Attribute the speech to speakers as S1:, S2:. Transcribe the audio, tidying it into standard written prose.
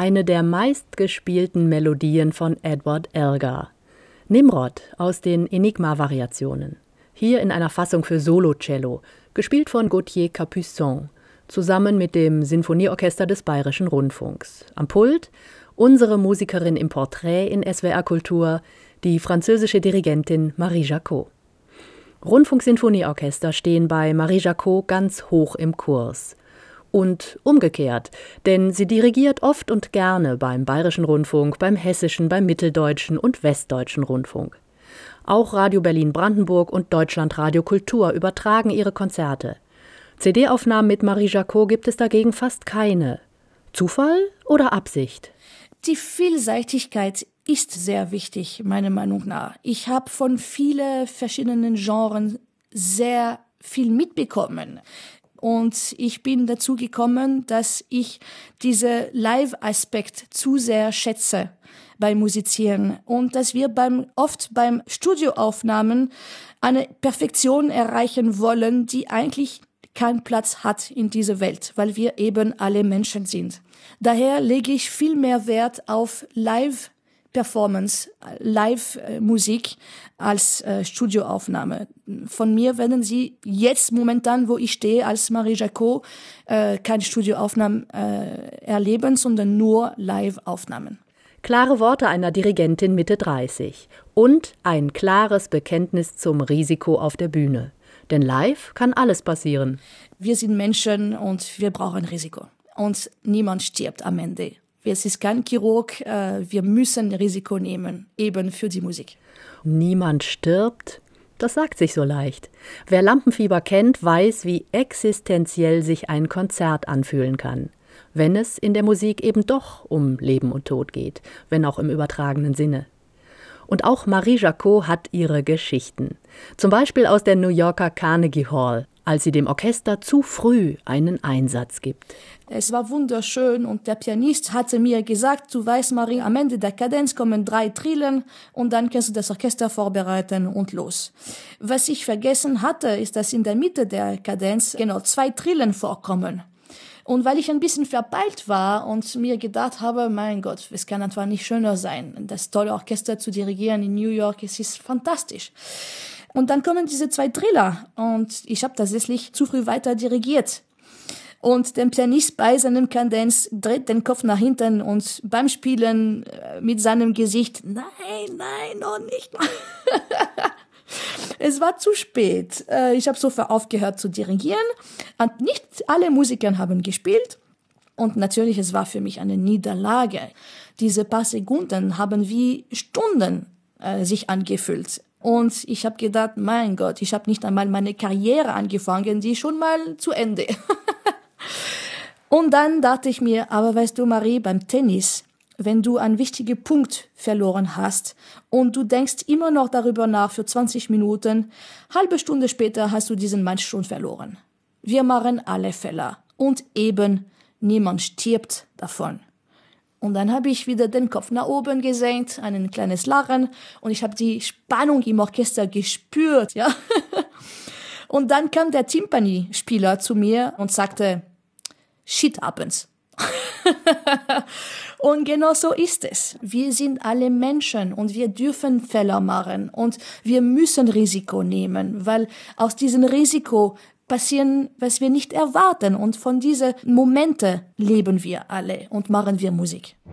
S1: eine der meistgespielten Melodien von Edward Elgar. Nimrod aus den Enigma-Variationen. Hier in einer Fassung für Solocello, gespielt von Gauthier Capuçon, zusammen mit dem Sinfonieorchester des Bayerischen Rundfunks. Am Pult unsere Musikerin im Porträt in SWR Kultur, die französische Dirigentin Marie Jacot. Rundfunksinfonieorchester stehen bei Marie Jacot ganz hoch im Kurs. Und umgekehrt, denn sie dirigiert oft und gerne beim Bayerischen Rundfunk, beim Hessischen, beim Mitteldeutschen und Westdeutschen Rundfunk. Auch Radio Berlin-Brandenburg und Deutschlandradio Kultur übertragen ihre Konzerte. CD-Aufnahmen mit Marie Jacot gibt es dagegen fast keine. Zufall oder Absicht?
S2: Die Vielseitigkeit ist sehr wichtig, meiner Meinung nach. Ich habe von vielen verschiedenen Genres sehr viel mitbekommen. Und ich bin dazu gekommen, dass ich diesen Live-Aspekt zu sehr schätze beim Musizieren und dass wir oft beim Studioaufnahmen eine Perfektion erreichen wollen, die eigentlich keinen Platz hat in dieser Welt, weil wir eben alle Menschen sind. Daher lege ich viel mehr Wert auf Live-Performance, Live-Musik als Studioaufnahme. Von mir werden Sie jetzt momentan, wo ich stehe, als Marie Jacot, keine Studioaufnahmen erleben, sondern nur Live-Aufnahmen.
S1: Klare Worte einer Dirigentin Mitte 30 und ein klares Bekenntnis zum Risiko auf der Bühne. Denn live kann alles passieren.
S2: Wir sind Menschen und wir brauchen Risiko. Und niemand stirbt am Ende. Es ist kein Chirurg, wir müssen Risiko nehmen, eben für die Musik.
S1: Niemand stirbt? Das sagt sich so leicht. Wer Lampenfieber kennt, weiß, wie existenziell sich ein Konzert anfühlen kann. Wenn es in der Musik eben doch um Leben und Tod geht, wenn auch im übertragenen Sinne. Und auch Marie Jacot hat ihre Geschichten. Zum Beispiel aus der New Yorker Carnegie Hall, als sie dem Orchester zu früh einen Einsatz gibt.
S2: Es war wunderschön und der Pianist hatte mir gesagt, du weißt Marie, am Ende der Kadenz kommen 3 Trillen und dann kannst du das Orchester vorbereiten und los. Was ich vergessen hatte, ist, dass in der Mitte der Kadenz genau 2 Trillen vorkommen. Und weil ich ein bisschen verpeilt war und mir gedacht habe, mein Gott, es kann einfach nicht schöner sein, das tolle Orchester zu dirigieren in New York, es ist fantastisch. Und dann kommen diese 2 Triller und ich habe tatsächlich zu früh weiter dirigiert. Und der Pianist bei seinem Kadenz dreht den Kopf nach hinten und beim Spielen mit seinem Gesicht, nein, noch nicht. Es war zu spät. Ich habe sofort aufgehört zu dirigieren. Und nicht alle Musiker haben gespielt. Und natürlich, es war für mich eine Niederlage. Diese paar Sekunden haben wie Stunden sich angefühlt. Und ich habe gedacht, mein Gott, ich habe nicht einmal meine Karriere angefangen, die ist schon mal zu Ende. Und dann dachte ich mir, aber weißt du, Marie, beim Tennis, wenn du einen wichtigen Punkt verloren hast und du denkst immer noch darüber nach für 20 Minuten, halbe Stunde später hast du diesen Match schon verloren. Wir machen alle Fehler und eben niemand stirbt davon. Und dann habe ich wieder den Kopf nach oben gesenkt, ein kleines Lachen und ich habe die Spannung im Orchester gespürt, ja. Und dann kam der Timpani-Spieler zu mir und sagte, shit happens. Und genau so ist es. Wir sind alle Menschen und wir dürfen Fehler machen und wir müssen Risiko nehmen, weil aus diesem Risiko passieren, was wir nicht erwarten und von diesen Momenten leben wir alle und machen wir Musik.